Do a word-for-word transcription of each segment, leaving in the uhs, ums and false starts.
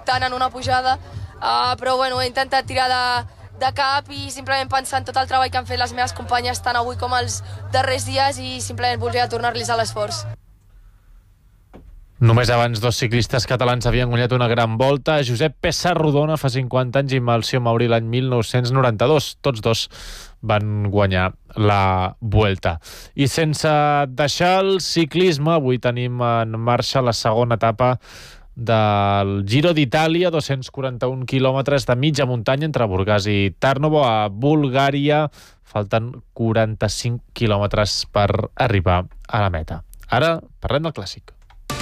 tant en una pujada, uh, però bueno, he intentat tirar de, de cap i simplement pensar en tot el treball que han fet les meves companyes tant avui com els darrers dies i simplement voldria tornar-los a l'esforç. Només abans dos ciclistes catalans havien guanyat una gran volta, Josep Pessarrodona fa cinquanta anys i Malcio Mauri l'any mil nou-cents noranta-dos. Tots dos van guanyar la Vuelta. I sense deixar el ciclisme, avui tenim en marxa la segona etapa del Giro d'Itàlia, dos-cents quaranta-un quilòmetres de mitja muntanya entre Burgas i Tarnovo a Bulgària. Falten quaranta-cinc quilòmetres per arribar a la meta. Ara parlem del clàssic.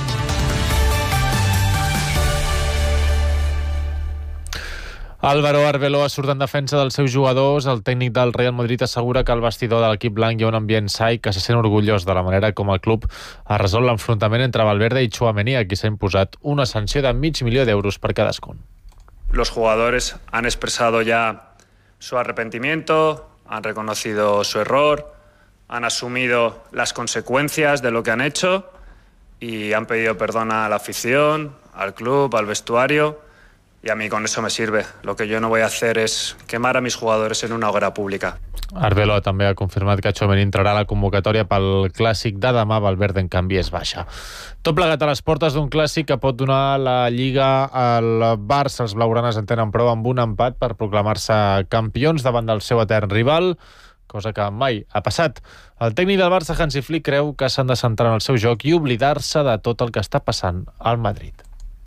Álvaro Arbeloa surt en defensa dels seus jugadors. El tècnic del Real Madrid assegura que al vestidor de l'equip blanc hi ha un ambient sa i que se sent orgullós de la manera com el club ha resolt l'enfrontament entre Valverde i Tchouaméni, a qui s'ha imposat una sanció de mig milió d'euros per cadascun. Los jugadores han expresado ya su arrepentimiento, han reconocido su error, han asumido las consecuencias de lo que han hecho y han pedido perdón a la afición, al club, al vestuario. Y a mí con eso me sirve. Lo que yo no voy a hacer es quemar a mis jugadores en una hoguera pública. Arbeloa també ha confirmat que Tchouaméni entrarà a la convocatòria pel clàssic de demà. Valverde, en canvi, és baixa. Tot plegat a les portes d'un clàssic que pot donar la Lliga al Barça. Els blaugranes en tenen prou amb un empat per proclamar-se campions davant del seu etern rival, cosa que mai ha passat. El tècnic del Barça, Hansi Flick, creu que s'han de centrar en el seu joc i oblidar-se de tot el que està passant al Madrid.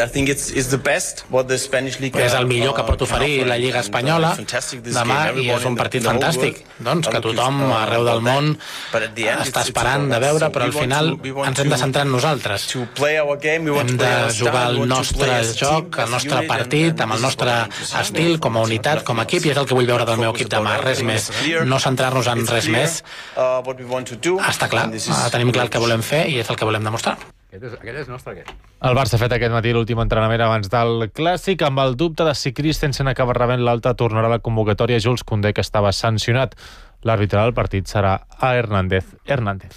És el millor que pot oferir la Lliga Espanyola demà i és un partit fantàstic, doncs, que tothom arreu del món està esperant de veure, però al final ens hem de centrar en nosaltres. Hem de jugar el nostre joc, el nostre partit, amb el nostre estil, com a unitat, com a equip, i és el que vull veure del meu equip demà, res més. No centrar-nos en res més. Està clar, tenim clar el que volem fer i és el que volem demostrar. Aquest és, aquest és nostre, aquest. El Barça ha fet aquest matí l'últim entrenament abans del Clàssic, amb el dubte de si Christensen acaba rebent l'alta, tornarà a la convocatòria Jules Koundé, que estava sancionat. L'àrbitre del partit serà a Hernández. Hernández.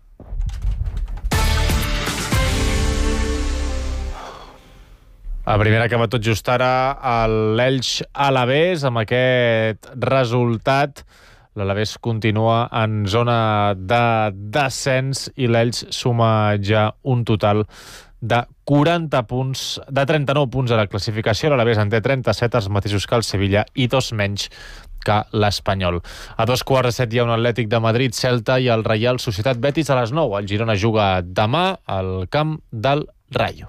A primera acaba tot just ara l'Elx Alavés, amb aquest resultat. L'Alavés continua en zona de descens i l'Elx suma ja un total de quaranta punts, de trenta-nou punts a la classificació. L'Alavés en té trenta-set, els mateixos que el Sevilla, i dos menys que l'Espanyol. A dos quarts de set hi ha un Atlètic de Madrid, Celta, i el Reial Societat Betis a les nou. El Girona juga demà al camp del Rayo.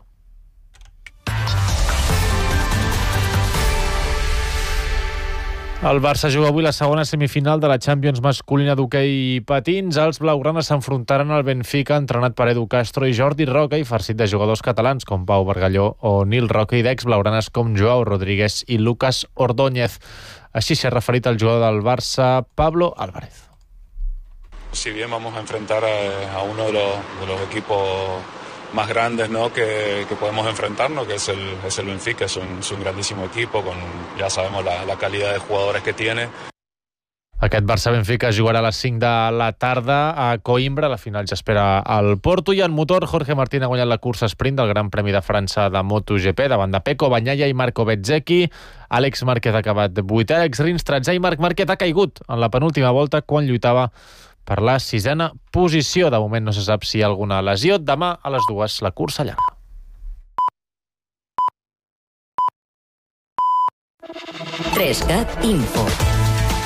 El Barça juga avui la segona semifinal de la Champions masculina d'hoquei patins. Els blaugranes s'enfrontaran al Benfica, entrenat per Edu Castro i Jordi Roca, i farcit de jugadors catalans com Pau Bargalló o Nil Roca, i d'ex blaugranes com Joao Rodríguez i Lucas Ordóñez. Així s'ha referit al jugador del Barça, Pablo Álvarez. Si bien vamos a enfrentar a, a uno de los, de los equipos más grandes, ¿no?, que, que podemos enfrentarnos, que es el, es el Benfica. Es un, es un grandísimo equipo, con, ya sabemos la, la calidad de jugadores que tiene. Aquest Barça-Benfica jugarà a les cinc de la tarda a Coimbra. La final ja espera al Porto. I en motor, Jorge Martín ha guanyat la cursa sprint del Gran Premi de França de MotoGP davant de Pecco Bagnaia i Marco Bezzecchi. Àlex Márquez ha acabat vuitè, Alex Rins tretzè, i Marc Márquez ha caigut en la penúltima volta quan lluitava per la sisena posició. De moment no se sap si hi ha alguna lesió. Demà a les dues la cursa llarga. tres cat Info.